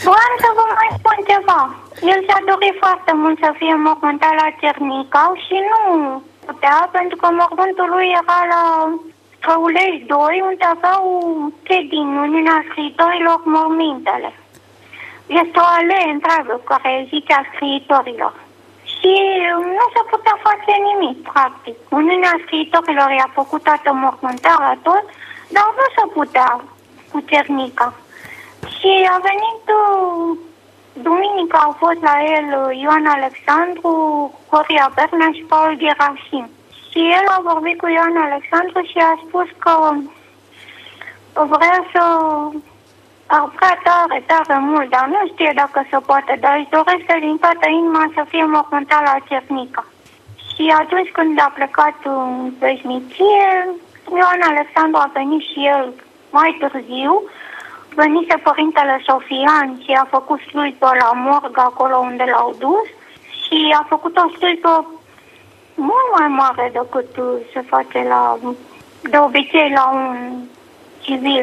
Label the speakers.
Speaker 1: Vreau să vă mai spun ceva. El și-a dorit foarte mult să fie mormântat la Cernica și nu putea, pentru că mormântul lui era la Străulești 2, unde aveau cei din Uniunea Scriitorilor mormintele. Este o alee întreagă care zicea scriitorilor. Și nu se putea face nimic, practic. Uniunea Scriitorilor i-a făcut toată mormântarea, tot, dar nu se putea cu Cernica. Și a venit, duminica au fost la el Ioan Alexandru, Horia Bernea și Paul Gerasim. Și el a vorbit cu Ioan Alexandru și a spus că vrea tare mult, dar nu știe dacă se poate, dar își dorește din toată inima să fie mormântat la Cernica. Și atunci când a plecat în veșnicie, Ioan Alexandru a venit și el mai târziu, venise părintele Sofian și a făcut slujbă la morgă acolo unde l-au dus și a făcut o slujbă mult mai mare decât se face de obicei la un civil.